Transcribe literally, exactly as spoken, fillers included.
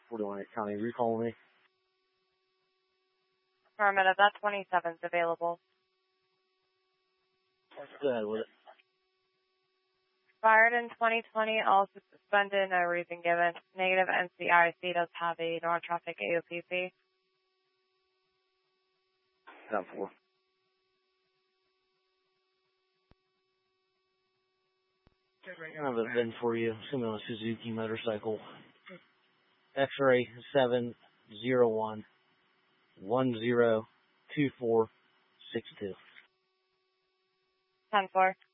forty-one County. Are you calling me? Affirmative. That twenty-seven's available. Go ahead with it. Expired in twenty twenty, also suspended, no reason given. Negative N C I C does have a non-traffic A O P fee. ten four. I have a V I N for you. Assuming on a Suzuki motorcycle. X-ray seven zero one one zero two four six two. ten four.